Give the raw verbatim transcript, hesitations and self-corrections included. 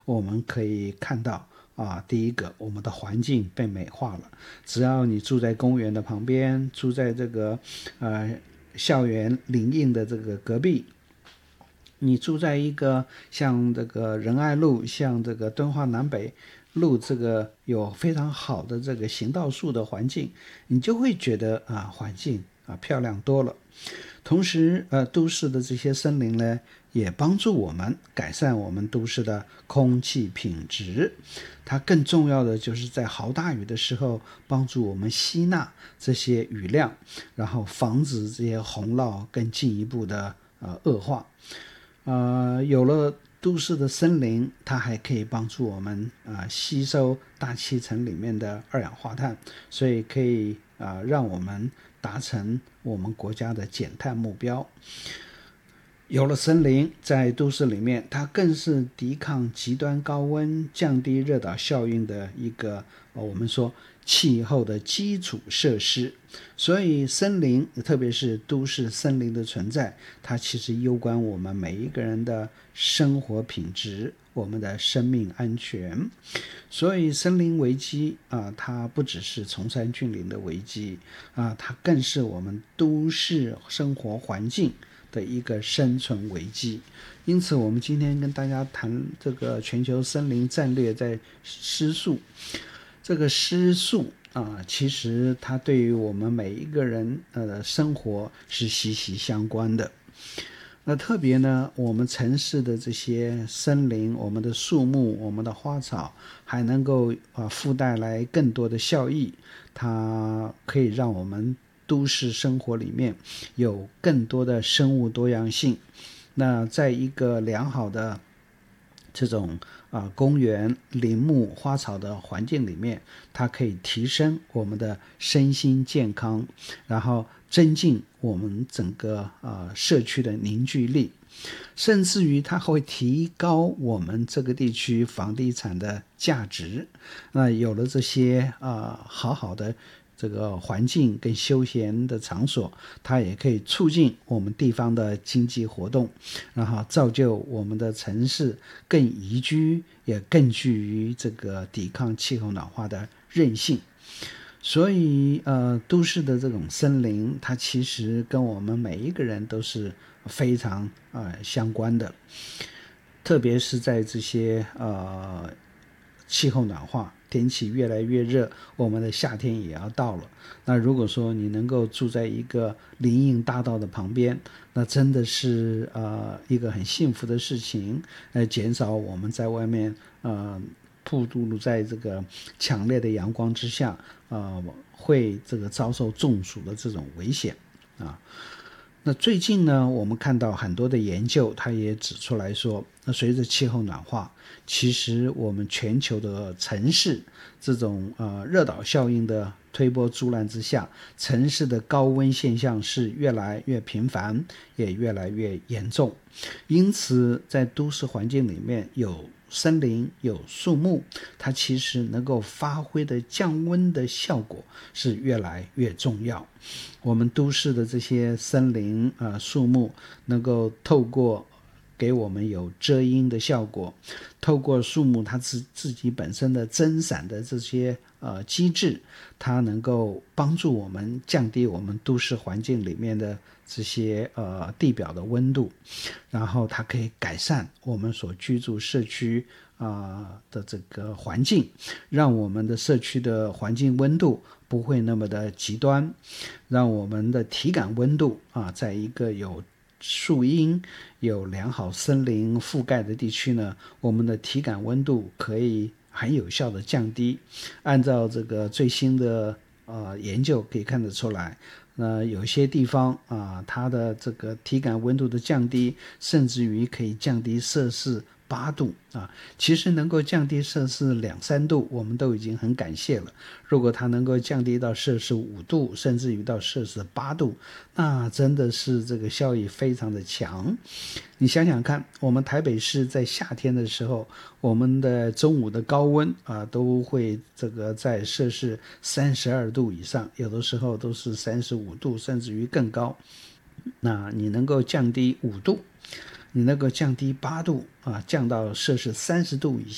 我们可以看到啊，第一个，我们的环境被美化了。只要你住在公园的旁边，住在这个呃校园邻近的这个隔壁，你住在一个像这个仁爱路，像这个敦化南北路，这个有非常好的这个行道树的环境，你就会觉得啊，环境啊漂亮多了。同时，呃，都市的这些森林呢，也帮助我们改善我们都市的空气品质。它更重要的就是在豪大雨的时候，帮助我们吸纳这些雨量，然后防止这些洪涝更进一步的呃恶化。呃，有了都市的森林，它还可以帮助我们啊、呃、吸收大气层里面的二氧化碳，所以可以啊、呃、让我们达成我们国家的减碳目标。有了森林，在都市里面，它更是抵抗极端高温、降低热岛效应的一个，呃我们说气候的基础设施。所以，森林，特别是都市森林的存在，它其实攸关我们每一个人的生活品质，我们的生命安全。所以，森林危机啊，它不只是崇山峻岭的危机啊，它更是我们都市生活环境的一个生存危机。因此我们今天跟大家谈这个全球森林战略在失速。这个失速啊，其实它对于我们每一个人呃生活是息息相关的。那特别呢，我们城市的这些森林，我们的树木，我们的花草，还能够啊附带来更多的效益。它可以让我们都市生活里面有更多的生物多样性。那在一个良好的这种啊公园、林木、花草的环境里面，它可以提升我们的身心健康，然后增进我们整个啊社区的凝聚力，甚至于它会提高我们这个地区房地产的价值。那有了这些啊好好的这个环境跟休闲的场所，它也可以促进我们地方的经济活动，然后造就我们的城市更宜居，也更具于这个抵抗气候暖化的韧性。所以呃，都市的这种森林，它其实跟我们每一个人都是非常呃相关的。特别是在这些呃气候暖化，天气越来越热，我们的夏天也要到了。那如果说你能够住在一个林荫大道的旁边，那真的是呃一个很幸福的事情，呃，减少我们在外面呃暴露在这个强烈的阳光之下，呃，会这个遭受中暑的这种危险啊。那最近呢，我们看到很多的研究，它也指出来说，那随着气候暖化，其实我们全球的城市这种呃热岛效应的推波助澜之下，城市的高温现象是越来越频繁，也越来越严重。因此，在都市环境里面有森林有树木，它其实能够发挥的降温的效果是越来越重要。我们都市的这些森林啊、呃、树木能够透过给我们有遮阴的效果，透过树木它自自己本身的增散的这些呃机制，它能够帮助我们降低我们都市环境里面的这些呃地表的温度，然后它可以改善我们所居住社区啊、呃、的这个环境，让我们的社区的环境温度不会那么的极端，让我们的体感温度啊，在一个有树荫、有良好森林覆盖的地区呢，我们的体感温度可以很有效的降低。按照这个最新的呃研究可以看得出来，呃，有些地方啊，它的这个体感温度的降低，甚至于可以降低摄氏八度啊。其实能够降低摄氏两三度，我们都已经很感谢了。如果它能够降低到摄氏五度，甚至于到摄氏八度，那真的是这个效益非常的强。你想想看，我们台北市在夏天的时候，我们的中午的高温啊，都会这个在摄氏三十二度以上，有的时候都是三十五度，甚至于更高。那你能够降低五度，你能够降低八度啊，降到摄氏三十度以